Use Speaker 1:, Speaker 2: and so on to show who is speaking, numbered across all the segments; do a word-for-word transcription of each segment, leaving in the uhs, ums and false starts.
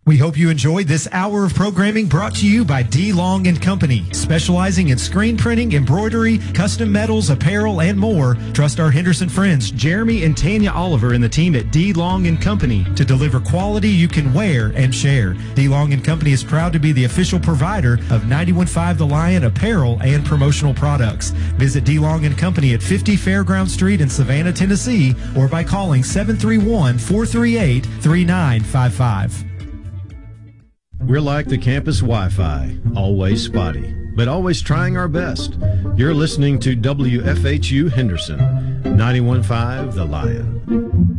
Speaker 1: We hope you enjoyed this hour of programming brought to you by D. Long and Company, specializing in screen printing, embroidery, custom metals, apparel, and more. Trust our Henderson friends, Jeremy and Tanya Oliver and the team at D. Long and Company to deliver quality you can wear and share. D. Long and Company is proud to be the official provider of ninety-one point five The Lion apparel and promotional products. Visit D. Long and Company at fifty Fairground Street in Savannah, Tennessee, or by calling seven three one, four three eight, three nine five five.
Speaker 2: We're like the campus Wi-Fi, always spotty, but always trying our best. You're listening to W F H U Henderson, ninety-one point five The Lion.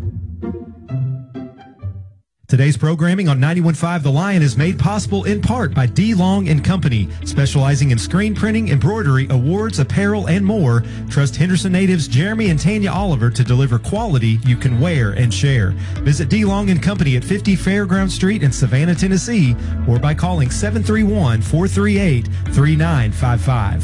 Speaker 1: Today's programming on ninety-one point five The Lion is made possible in part by D. Long and Company, specializing in screen printing, embroidery, awards, apparel, and more. Trust Henderson natives Jeremy and Tanya Oliver to deliver quality you can wear and share. Visit D. Long and Company at fifty Fairground Street in Savannah, Tennessee, or by calling seven three one, four three eight, three nine five five.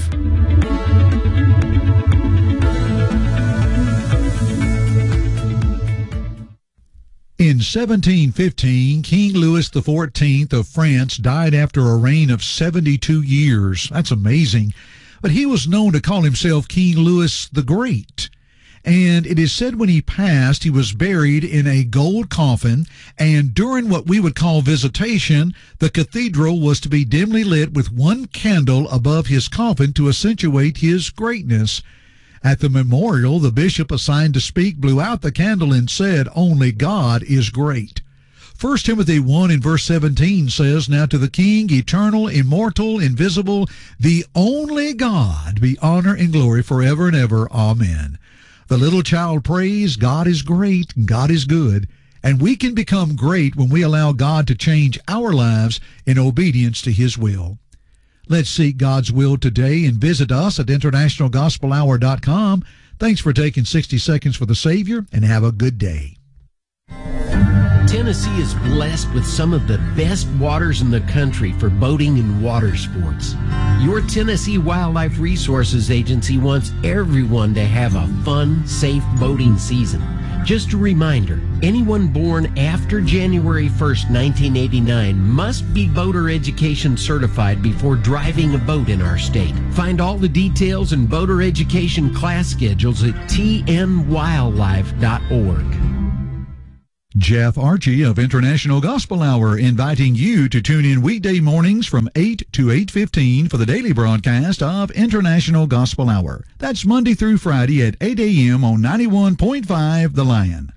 Speaker 3: In seventeen fifteen, King Louis the fourteenth of France died after a reign of seventy-two years. That's amazing. But he was known to call himself King Louis the Great. And it is said when he passed, he was buried in a gold coffin, and during what we would call visitation, the cathedral was to be dimly lit with one candle above his coffin to accentuate his greatness. At the memorial, the bishop assigned to speak blew out the candle and said, "Only God is great." First Timothy one in verse seventeen says, "Now to the King, eternal, immortal, invisible, the only God, be honor and glory forever and ever. Amen." The little child prays, God is great, God is good, and we can become great when we allow God to change our lives in obedience to His will. Let's seek God's will today and visit us at international gospel hour dot com. Thanks for taking sixty seconds for the Savior, and have a good day.
Speaker 4: Tennessee is blessed with some of the best waters in the country for boating and water sports. Your Tennessee Wildlife Resources Agency wants everyone to have a fun, safe boating season. Just a reminder, anyone born after January first, nineteen eighty-nine must be boater education certified before driving a boat in our state. Find all the details and boater education class schedules at T N wildlife dot org.
Speaker 3: Jeff Archie of International Gospel Hour inviting you to tune in weekday mornings from eight to eight fifteen for the daily broadcast of International Gospel Hour. That's Monday through Friday at eight a.m. on ninety-one point five The Lion.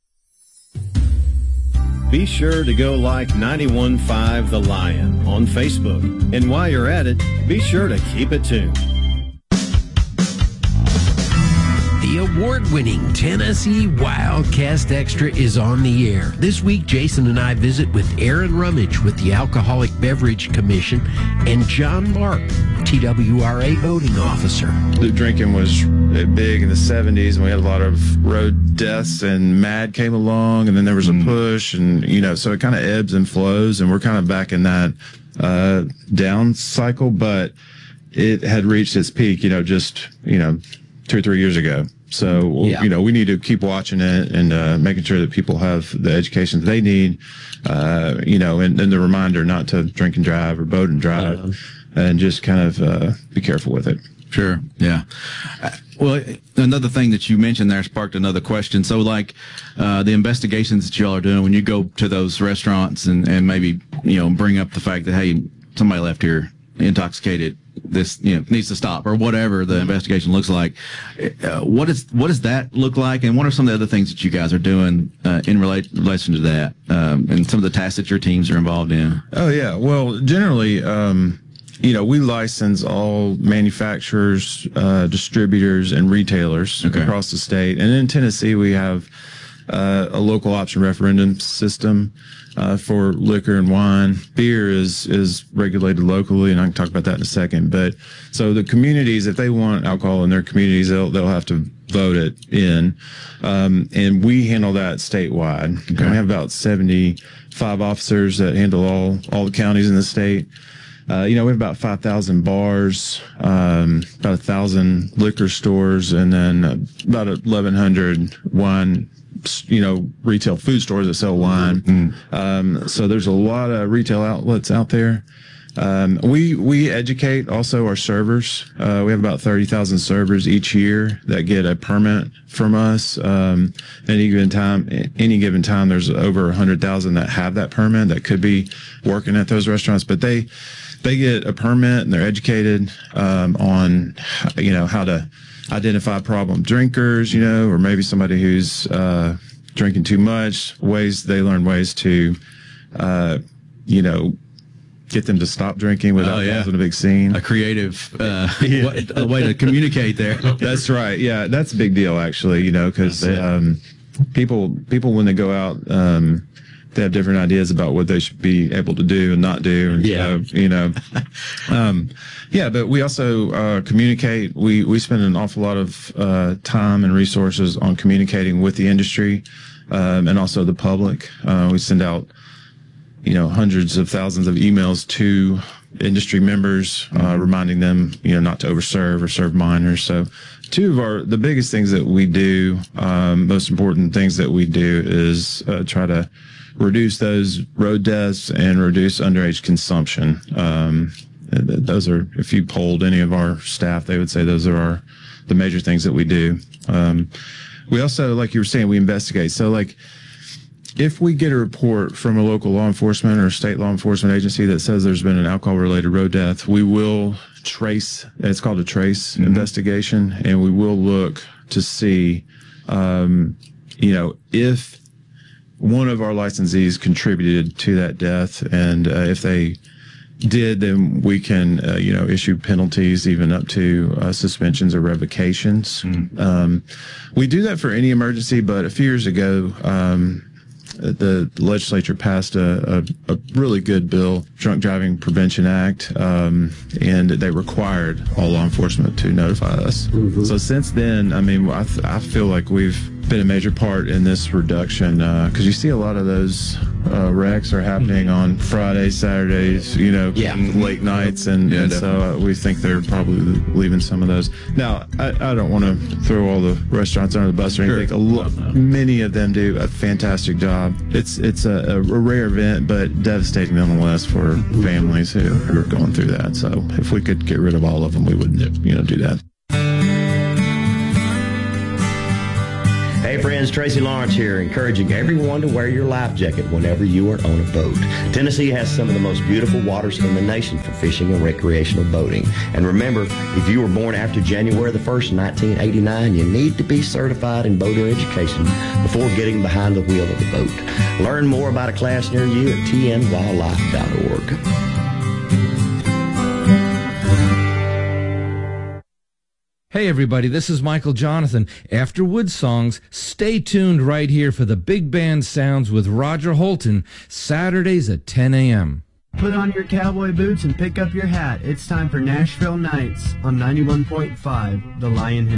Speaker 2: Be sure to go like ninety-one point five The Lion on Facebook. And while you're at it, be sure to keep it tuned.
Speaker 4: The award-winning Tennessee Wildcast Extra is on the air. This week, Jason and I visit with Aaron Rummage with the Alcoholic Beverage Commission and John Mark, T W R A voting officer.
Speaker 5: The drinking was big in the seventies, and we had a lot of road deaths, and MAD came along, and then there was a mm. push, and, you know, so it kind of ebbs and flows, and we're kind of back in that uh, down cycle, but it had reached its peak, you know, just, you know, two or three years ago. So, yeah. you know, we need to keep watching it and uh, making sure that people have the education that they need, uh, you know, and, and the reminder not to drink and drive or boat and drive, uh, and just kind of uh, be careful with it.
Speaker 6: Sure. Yeah. Uh, well, another thing that you mentioned there sparked another question. So, like uh, the investigations that y'all are doing when you go to those restaurants and, and maybe, you know, bring up the fact that, hey, somebody left here intoxicated, this, you know, needs to stop, or whatever the investigation looks like. Uh, what is what does that look like, and what are some of the other things that you guys are doing uh, in relate, relation to that, um, and some of the tasks that your teams are involved in?
Speaker 5: Oh yeah, well, generally, um, you know, we license all manufacturers, uh, distributors, and retailers okay. across the state, and in Tennessee we have uh, a local option referendum system. Uh, for liquor and wine. Beer is is regulated locally, and I can talk about that in a second. But so the communities, if they want alcohol in their communities, they'll they'll have to vote it in, um, and we handle that statewide. Okay. We have about seventy-five officers that handle all all the counties in the state. Uh, you know, we have about five thousand bars, um, about one thousand liquor stores, and then uh, about eleven hundred wine you know, retail food stores that sell wine. Mm-hmm. Um, so there's a lot of retail outlets out there. Um, we, we educate also our servers. Uh, we have about thirty thousand servers each year that get a permit from us. Um, any given time, any given time, there's over a hundred thousand that have that permit that could be working at those restaurants, but they, they get a permit and they're educated, um, on, you know, how to identify problem drinkers, you know, or maybe somebody who's, uh, drinking too much, ways, they learn ways to, uh, you know, get them to stop drinking without oh, yeah. causing a big scene.
Speaker 6: A creative uh, yeah. a way to communicate there.
Speaker 5: That's right. Yeah, that's a big deal, actually, you know, because um, people, people when they go out, um, they have different ideas about what they should be able to do and not do. And
Speaker 6: yeah.
Speaker 5: so, you know, um, yeah, but we also uh, communicate. We, we spend an awful lot of uh, time and resources on communicating with the industry um, and also the public. Uh, we send out you know, hundreds of thousands of emails to industry members, uh, reminding them, you know, not to overserve or serve minors. So two of our, the biggest things that we do, um, most important things that we do is, uh, try to reduce those road deaths and reduce underage consumption. Um, those are, if you polled any of our staff, they would say those are our, the major things that we do. Um, we also, like you were saying, we investigate. So like, if we get a report from a local law enforcement or state law enforcement agency that says there's been an alcohol-related road death, we will trace, it's called a trace mm-hmm. investigation, and we will look to see, um, you know, if one of our licensees contributed to that death, and uh, if they did, then we can, uh, you know, issue penalties even up to uh, suspensions or revocations. Mm-hmm. Um, we do that for any emergency, but a few years ago, um, the legislature passed a, a, a really good bill, Drunk Driving Prevention Act, um, and they required all law enforcement to notify us. Mm-hmm. So since then, I mean, I, th- I feel like we've been a major part in this reduction, because uh, you see a lot of those uh, wrecks are happening mm-hmm. on Fridays, Saturdays, you know,
Speaker 6: yeah.
Speaker 5: late nights, and, yeah, and so uh, we think they're probably leaving some of those. Now, I, I don't want to throw all the restaurants under the bus or anything. Sure. A lo- many of them do a fantastic job. It's it's a, a rare event, but devastating nonetheless for mm-hmm. families who, who are going through that. So if we could get rid of all of them, we would, you know, do that.
Speaker 7: Hey friends, Tracy Lawrence here, encouraging everyone to wear your life jacket whenever you are on a boat. Tennessee has some of the most beautiful waters in the nation for fishing and recreational boating. And remember, if you were born after January the first, nineteen eighty-nine, you need to be certified in boater education before getting behind the wheel of the boat. Learn more about a class near you at t n wildlife dot org.
Speaker 8: Hey everybody, this is Michael Jonathan. After Wood Songs, stay tuned right here for the Big Band Sounds with Roger Holton, Saturdays at ten a.m.
Speaker 9: Put on your cowboy boots and pick up your hat. It's time for Nashville Nights on ninety-one point five, The Lion.